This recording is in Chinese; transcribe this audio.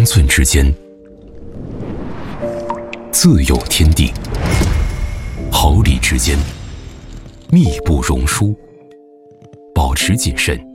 方寸之间，自有天地；毫厘之间，密不容疏。保持谨慎，